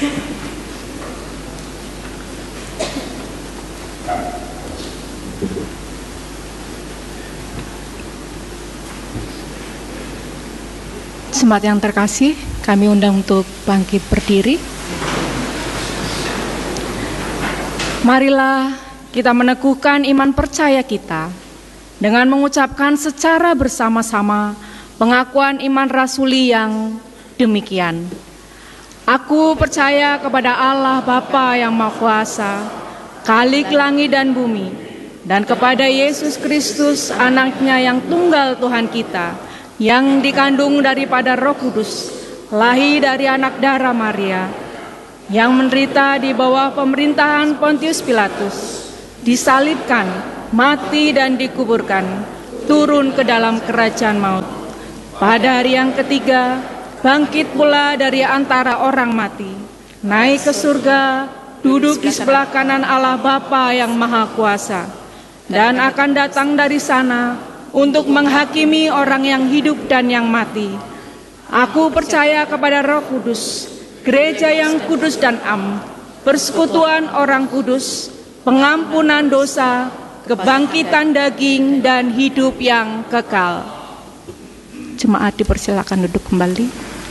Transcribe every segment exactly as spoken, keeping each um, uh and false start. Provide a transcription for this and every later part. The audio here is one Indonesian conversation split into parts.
Jemaat yang terkasih, kami undang untuk bangkit berdiri. Marilah kita meneguhkan iman percaya kita dengan mengucapkan secara bersama-sama pengakuan iman rasuli yang demikian. Aku percaya kepada Allah Bapa yang Maha Kuasa, Khalik langit dan bumi, dan kepada Yesus Kristus, Anak-Nya yang tunggal Tuhan kita, yang dikandung daripada Roh Kudus, lahir dari anak darah Maria, yang menderita di bawah pemerintahan Pontius Pilatus, disalibkan, mati dan dikuburkan, turun ke dalam kerajaan maut. Pada hari yang ketiga, bangkit pula dari antara orang mati, naik ke surga, duduk di sebelah kanan Allah Bapa yang Maha Kuasa, dan akan datang dari sana untuk menghakimi orang yang hidup dan yang mati. Aku percaya kepada Roh Kudus, gereja yang kudus dan am, persekutuan orang kudus, pengampunan dosa, kebangkitan daging, dan hidup yang kekal. Jemaat dipersilakan duduk kembali.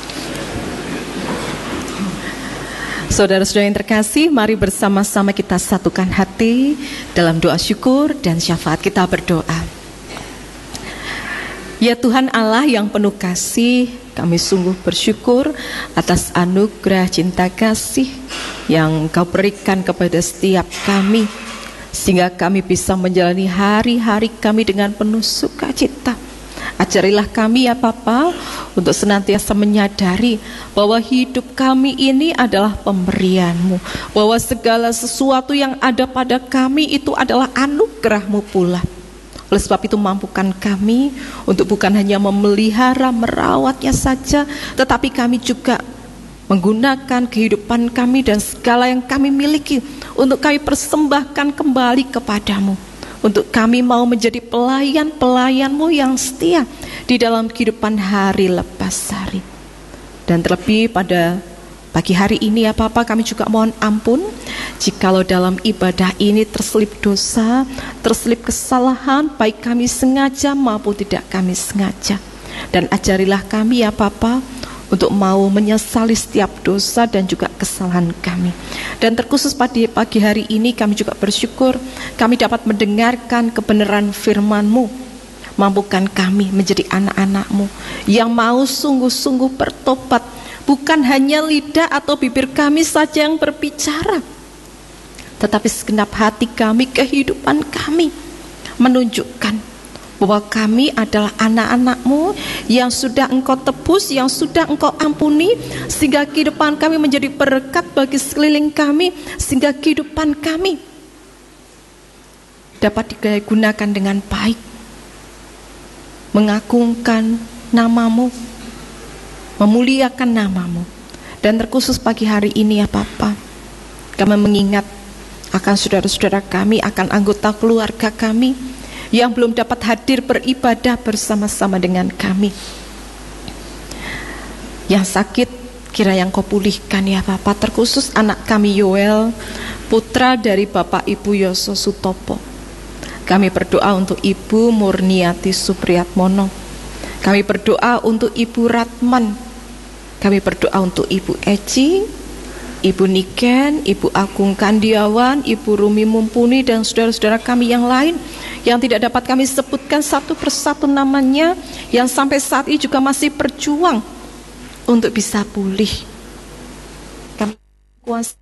Saudara-saudara yang terkasih, mari bersama-sama kita satukan hati dalam doa syukur dan syafaat. Kita berdoa. Ya Tuhan Allah yang penuh kasih, kami sungguh bersyukur atas anugerah cinta kasih yang Kau berikan kepada setiap kami, sehingga kami bisa menjalani hari-hari kami dengan penuh sukacita. Ajarilah kami ya Bapa untuk senantiasa menyadari bahwa hidup kami ini adalah pemberian-Mu, bahwa segala sesuatu yang ada pada kami itu adalah anugerah-Mu pula. Oleh sebab itu mampukan kami untuk bukan hanya memelihara, merawatnya saja, tetapi kami juga menggunakan kehidupan kami dan segala yang kami miliki untuk kami persembahkan kembali kepadamu, untuk kami mau menjadi pelayan-pelayan-Mu yang setia di dalam kehidupan hari lepas hari. Dan terlebih pada pagi hari ini ya Bapa, kami juga mohon ampun jikalau dalam ibadah ini terselip dosa, terselip kesalahan, baik kami sengaja maupun tidak kami sengaja. Dan ajarilah kami ya Bapa untuk mau menyesali setiap dosa dan juga kesalahan kami. Dan terkhusus pada pagi hari ini kami juga bersyukur kami dapat mendengarkan kebenaran firman-Mu. Mampukan kami menjadi anak-anak-Mu yang mau sungguh-sungguh bertobat. Bukan hanya lidah atau bibir kami saja yang berbicara, tetapi segenap hati kami, kehidupan kami menunjukkan bahwa kami adalah anak-anak-Mu yang sudah Engkau tebus, yang sudah Engkau ampuni, sehingga kehidupan kami menjadi berkat bagi sekeliling kami, sehingga kehidupan kami dapat digunakan dengan baik, mengagungkan nama-Mu, memuliakan nama-Mu. Dan terkhusus pagi hari ini ya Bapa, kami mengingat akan saudara-saudara kami, akan anggota keluarga kami yang belum dapat hadir beribadah bersama-sama dengan kami. Yang sakit kira yang Kau pulihkan ya Bapa, terkhusus anak kami Yoel, putra dari Bapak Ibu Yoso Sutopo. Kami berdoa untuk Ibu Murniati Supriyatmono. Kami berdoa untuk Ibu Ratman. Kami berdoa untuk Ibu Eci, Ibu Niken, Ibu Agung Kandiawan, Ibu Rumi Mumpuni, dan saudara-saudara kami yang lain yang tidak dapat kami sebutkan satu persatu namanya, yang sampai saat ini juga masih berjuang untuk bisa pulih. Kami kuasa